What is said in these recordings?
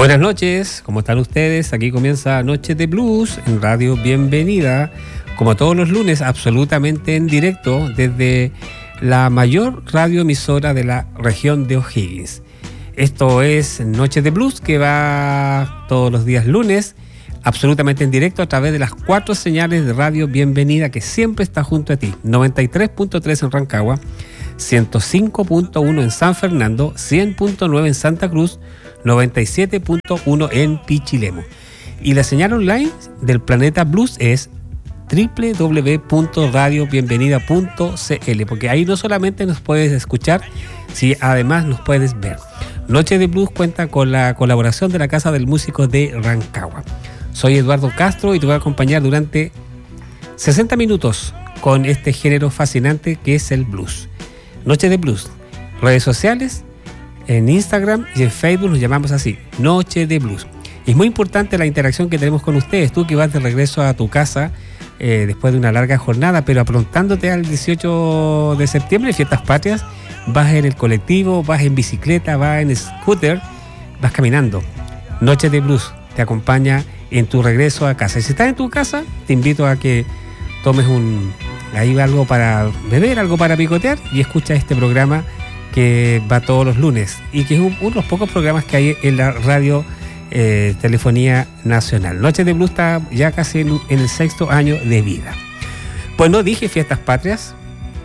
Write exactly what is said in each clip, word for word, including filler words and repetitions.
Buenas noches, ¿cómo están ustedes? Aquí comienza Noche de Blues en Radio Bienvenida, como todos los lunes, absolutamente en directo desde la mayor radioemisora de la región de O'Higgins. Esto es Noche de Blues, que va todos los días lunes, absolutamente en directo a través de las cuatro señales de Radio Bienvenida, que siempre está junto a ti. noventa y tres punto tres en Rancagua, ciento cinco punto uno en San Fernando, cien punto nueve en Santa Cruz, noventa y siete punto uno en Pichilemu. Y la señal online del Planeta Blues es doble u doble u doble u punto radio bienvenida punto c l, porque ahí no solamente nos puedes escuchar, sino además nos puedes ver. Noche de Blues cuenta con la colaboración de la Casa del Músico de Rancagua. Soy Eduardo Castro y te voy a acompañar durante sesenta minutos con este género fascinante que es el blues. Noche de Blues, redes sociales, en Instagram y en Facebook nos llamamos así, Noche de Blues. Y es muy importante la interacción que tenemos con ustedes, tú que vas de regreso a tu casa eh, después de una larga jornada, pero aprontándote al dieciocho de septiembre, Fiestas Patrias, vas en el colectivo, vas en bicicleta, vas en scooter, vas caminando. Noche de Blues te acompaña en tu regreso a casa. Y si estás en tu casa, te invito a que tomes un ahí algo para beber, algo para picotear y escucha este programa que va todos los lunes y que es un, uno de los pocos programas que hay en la radio eh, telefonía nacional. Noche de Blues está ya casi en, en el sexto año de vida. Pues no dije Fiestas Patrias.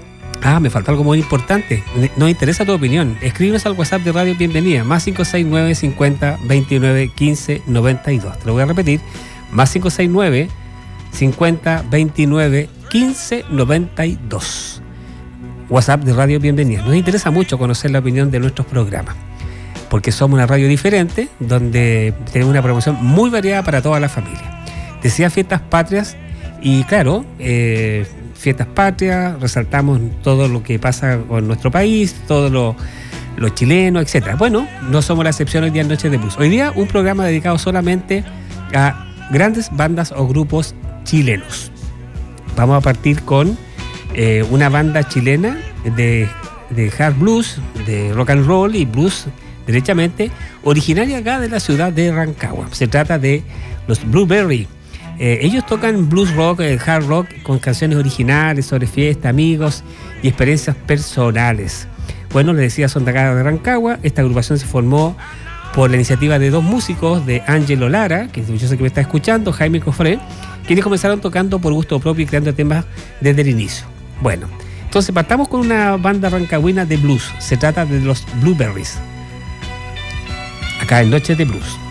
Ah, me falta algo muy importante. Nos interesa tu opinión. Escríbenos al WhatsApp de Radio Bienvenida, más cinco seis nueve, cincuenta, veintinueve, quince, noventa y dos. Te lo voy a repetir, más cinco seis nueve, cincuenta, veintinueve, quince, noventa y dos. WhatsApp de Radio Bienvenida. Nos interesa mucho conocer la opinión de nuestros programas, porque somos una radio diferente, donde tenemos una promoción muy variada para toda la familia. Decía Fiestas Patrias, y claro, eh, Fiestas Patrias, resaltamos todo lo que pasa con nuestro país, todo lo, lo chileno, etcétera. Bueno, no somos la excepción hoy día en Noche de Blues. Hoy día un programa dedicado solamente a grandes bandas o grupos chilenos. Vamos a partir con eh, una banda chilena de, de hard blues, de rock and roll y blues derechamente, originaria acá de la ciudad de Rancagua. Se trata de los Blueberry. Eh, ellos tocan blues rock, eh, hard rock, con canciones originales sobre fiesta, amigos y experiencias personales. Bueno, les decía, son de acá de Rancagua. Esta agrupación se formó por la iniciativa de dos músicos, de Ángelo Lara, que yo sé que me está escuchando, Jaime Cofré, quienes comenzaron tocando por gusto propio y creando temas desde el inicio. Bueno, entonces partamos con una banda rancagüina de blues. Se trata de los Blueberries, acá en Noche de Blues.